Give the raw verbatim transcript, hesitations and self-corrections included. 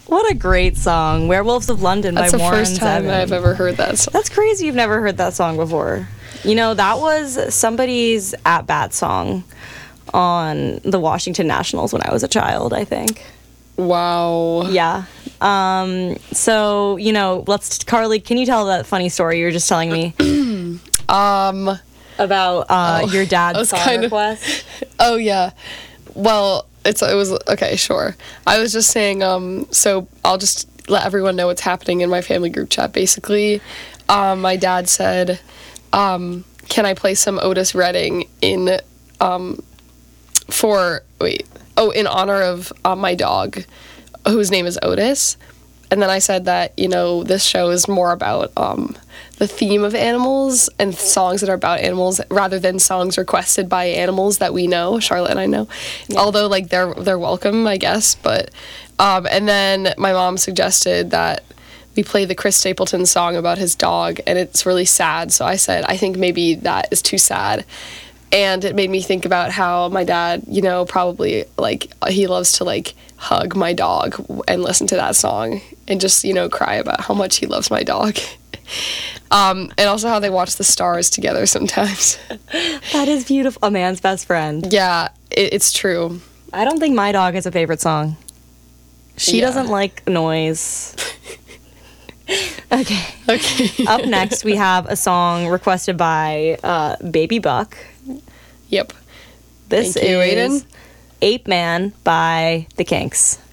What a great song. Werewolves of London That's by the Warren first time Zevon. I've ever heard that song. That's crazy you've never heard that song before. You know, that was somebody's at-bat song on the Washington Nationals when I was a child, I think. Wow. Yeah. Um, so, you know, let's, Carly, can you tell that funny story you were just telling me? um, About uh, oh, your dad's song kind request? Of, oh, yeah. Well, it's it was, okay, sure. I was just saying, um, so I'll just let everyone know what's happening in my family group chat. Basically, um, my dad said, um, can I play some Otis Redding in, um, for, wait, oh, in honor of uh, my dog, whose name is Otis. And then I said that, you know, this show is more about um, the theme of animals and songs that are about animals rather than songs requested by animals that we know, Charlotte and I know. Yeah. Although, like, they're they're welcome, I guess. But, um, and then my mom suggested that we play the Chris Stapleton song about his dog, and it's really sad. So I said, I think maybe that is too sad. And it made me think about how my dad, you know, probably, like, he loves to, like, hug my dog and listen to that song and just, you know, cry about how much he loves my dog. um, and also how they watch the stars together sometimes. That is beautiful. A man's best friend. Yeah, it, it's true. I don't think my dog has a favorite song. She Yeah. doesn't like noise. Okay. Okay. Up next, we have a song requested by uh, Baby Buck. Yep. This Thank you, is Aiden. Ape Man by The Kinks.